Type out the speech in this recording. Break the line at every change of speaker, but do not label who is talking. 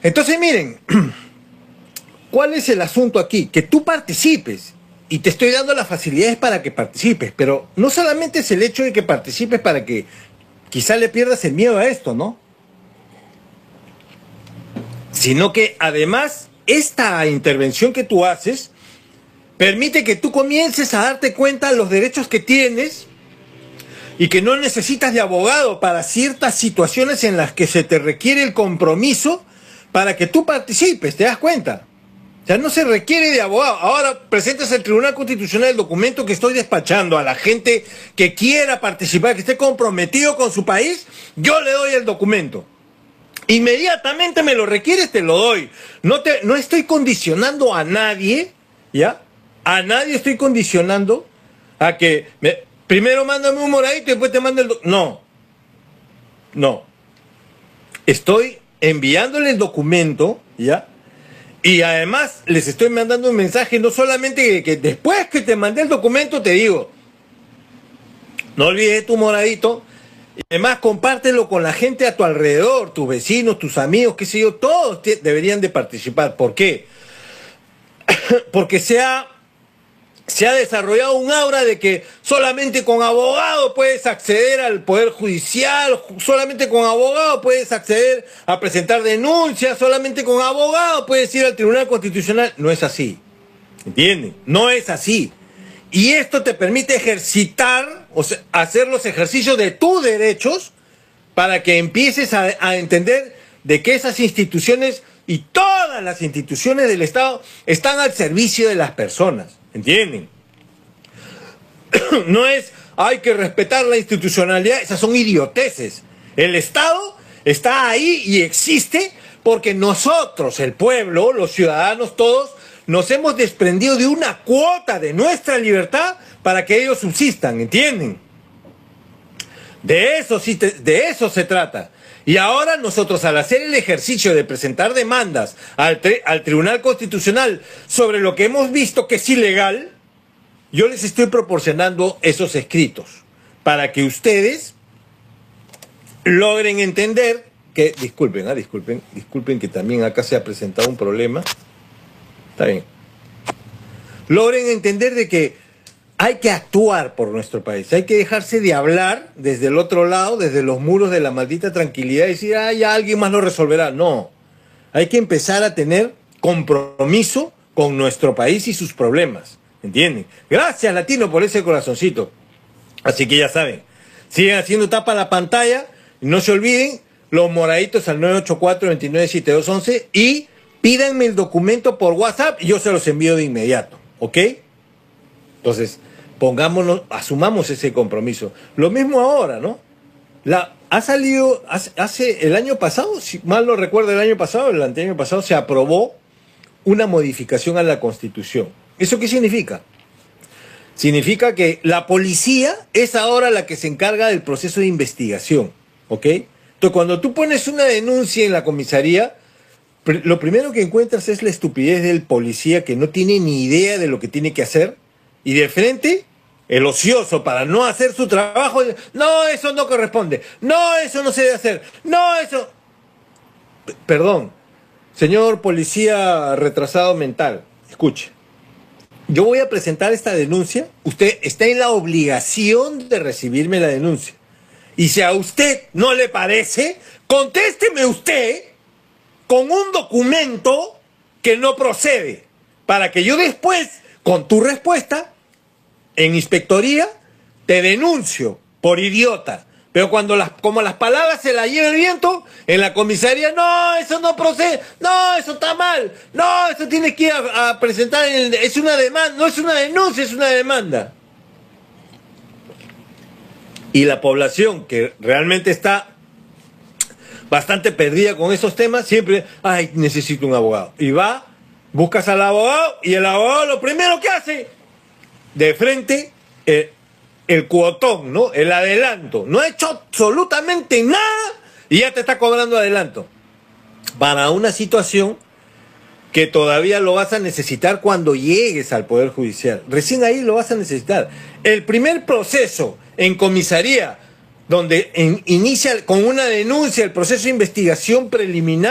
Entonces, miren, ¿cuál es el asunto aquí? Que tú participes. Y te estoy dando las facilidades para que participes. Pero no solamente es el hecho de que participes para que quizá le pierdas el miedo a esto, ¿no? Sino que además esta intervención que tú haces permite que tú comiences a darte cuenta de los derechos que tienes y que no necesitas de abogado para ciertas situaciones en las que se te requiere el compromiso para que tú participes, ¿te das cuenta? O sea, no se requiere de abogado. Ahora presentas al Tribunal Constitucional el documento que estoy despachando a la gente que quiera participar, que esté comprometido con su país, yo le doy el documento. Inmediatamente me lo requieres, te lo doy. No estoy condicionando a nadie, ¿ya? A nadie estoy condicionando a que primero mándame un moradito y después te mando el documento. No. Estoy enviándole el documento, ¿ya? Y además les estoy mandando un mensaje, no solamente que después que te mandé el documento te digo, no olvides tu moradito, y además compártelo con la gente a tu alrededor, tus vecinos, tus amigos, qué sé yo, todos deberían de participar. ¿Por qué? Porque se ha desarrollado un aura de que solamente con abogado puedes acceder al Poder Judicial, solamente con abogado puedes acceder a presentar denuncias, solamente con abogado puedes ir al Tribunal Constitucional. No es así, ¿entienden? No es así. Y esto te permite ejercitar, o sea, hacer los ejercicios de tus derechos para que empieces a entender de que esas instituciones y todas las instituciones del Estado están al servicio de las personas. ¿Entienden? No es, hay que respetar la institucionalidad, esas son idioteces. El Estado está ahí y existe porque nosotros, el pueblo, los ciudadanos, todos, nos hemos desprendido de una cuota de nuestra libertad para que ellos subsistan, ¿entienden? De eso se trata. Y ahora nosotros, al hacer el ejercicio de presentar demandas al Tribunal Constitucional sobre lo que hemos visto que es ilegal, yo les estoy proporcionando esos escritos para que ustedes logren entender que, disculpen que también acá se ha presentado un problema. Está bien. Logren entender de que hay que actuar por nuestro país, hay que dejarse de hablar desde el otro lado, desde los muros de la maldita tranquilidad y decir, ya alguien más lo resolverá. No, hay que empezar a tener compromiso con nuestro país y sus problemas, ¿entienden? Gracias, Latino, por ese corazoncito. Así que ya saben, sigan haciendo tapa a la pantalla, y no se olviden, los moraditos al 984-297211 y pídanme el documento por WhatsApp y yo se los envío de inmediato, ¿ok? Entonces, pongámonos, asumamos ese compromiso. Lo mismo ahora, ¿no? Ha salido, hace el año pasado, si mal no recuerdo el año pasado, el anteaño pasado, se aprobó una modificación a la Constitución. ¿Eso qué significa? Significa que la policía es ahora la que se encarga del proceso de investigación, ¿ok? Entonces, cuando tú pones una denuncia en la comisaría, lo primero que encuentras es la estupidez del policía que no tiene ni idea de lo que tiene que hacer. Y de frente, el ocioso, para no hacer su trabajo, no, eso no corresponde, no, eso no se debe hacer, no, eso... Perdón, señor policía retrasado mental, escuche. Yo voy a presentar esta denuncia, usted está en la obligación de recibirme la denuncia. Y si a usted no le parece, contésteme usted con un documento que no procede, para que yo después, con tu respuesta, en inspectoría, te denuncio por idiota. Pero como las palabras se las lleva el viento, en la comisaría, no, eso no procede, no, eso está mal, no, eso tienes que ir a presentar, es una demanda, no es una denuncia, es una demanda. Y la población que realmente está bastante perdida con esos temas, siempre, ay, necesito un abogado. Y va, buscas al abogado, y el abogado lo primero que hace, de frente, el cuotón, ¿no? El adelanto. No ha hecho absolutamente nada y ya te está cobrando adelanto. Para una situación que todavía lo vas a necesitar cuando llegues al Poder Judicial. Recién ahí lo vas a necesitar. El primer proceso en comisaría, donde inicia con una denuncia el proceso de investigación preliminar,